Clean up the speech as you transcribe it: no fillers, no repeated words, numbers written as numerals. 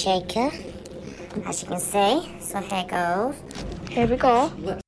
shaker, as you can see. So here goes. Here we go.